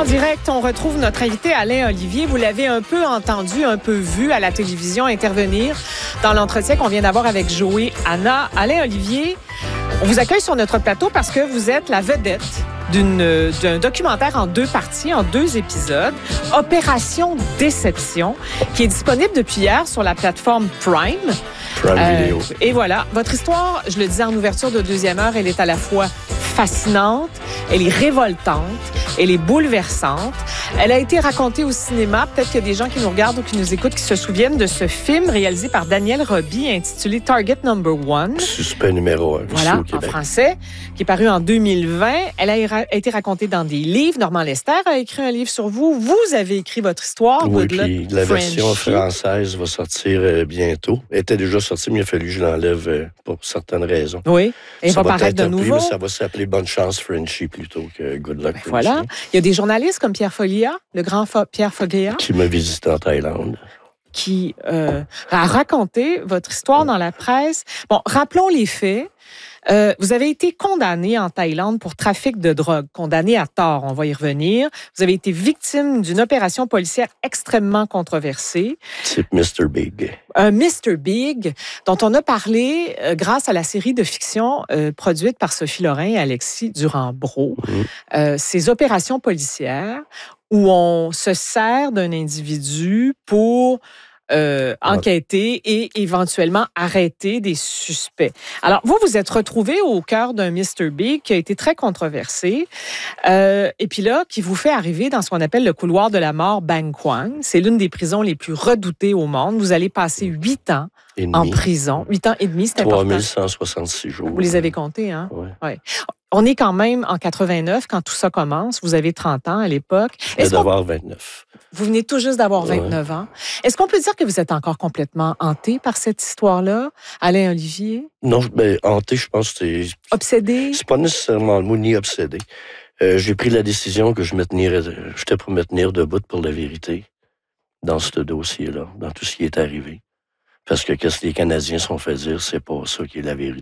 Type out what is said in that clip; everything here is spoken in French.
direct, on retrouve notre invité Alain Olivier. Vous l'avez un peu entendu, un peu vu à la télévision intervenir dans l'entretien qu'on vient d'avoir avec Joey Anna. Alain Olivier, on vous accueille sur notre plateau parce que vous êtes la vedette d'un documentaire en 2 parties, en 2 épisodes, Opération Déception, qui est disponible depuis hier sur la plateforme Prime. Vidéo. Et voilà, votre histoire, je le disais en ouverture de 2e heure, elle est à la fois fascinante, elle est révoltante, elle est bouleversante. Elle a été racontée au cinéma. Peut-être qu'il y a des gens qui nous regardent ou qui nous écoutent qui se souviennent de ce film réalisé par Daniel Roby intitulé Target Number 1. Suspect numéro 1. Voilà, en français, qui est paru en 2020. Elle a été racontée dans des livres. Normand Lester a écrit un livre sur vous. Vous avez écrit votre histoire. Oui, puis la version française va sortir bientôt. Elle était déjà sortie, mais il a fallu que je l'enlève pour certaines raisons. Oui, et va paraître de nouveau. Ça va s'appeler Bonne chance Frenchie plutôt que Good Luck Frenchie. Voilà. Il y a des journalistes comme Pierre Foglia, le grand Pierre Foglia. Qui m'a visité en Thaïlande. Qui a raconté votre histoire dans la presse. Bon, rappelons les faits. Vous avez été condamné en Thaïlande pour trafic de drogue, condamné à tort, on va y revenir. Vous avez été victime d'une opération policière extrêmement controversée. C'est Mr. Big. Un Mr. Big dont on a parlé grâce à la série de fiction produite par Sophie Lorrain et Alexis Durand-Brault. Ces opérations policières où on se sert d'un individu pour enquêter et éventuellement arrêter des suspects. Alors, vous êtes retrouvé au cœur d'un Mr. Big qui a été très controversé et puis là, qui vous fait arriver dans ce qu'on appelle le couloir de la mort Bang Kwang. C'est l'une des prisons les plus redoutées au monde. Vous allez passer 8 ans en prison. 8 ans et demi, c'est important. 3166 jours. Vous les avez comptés, hein? Oui. Ouais. On est quand même en 89 quand tout ça commence. Vous avez 30 ans à l'époque. Je venais d'avoir 29. Vous venez tout juste d'avoir 29 ans. Est-ce qu'on peut dire que vous êtes encore complètement hanté par cette histoire-là, Alain Olivier? Non, ben, hanté, je pense que c'est... Obsédé? C'est pas nécessairement le mot, ni obsédé. J'ai pris la décision que j'étais pour me tenir debout pour la vérité dans ce dossier-là, dans tout ce qui est arrivé. Parce que qu'est-ce que les Canadiens se sont fait dire, c'est pas ça qui est la vérité.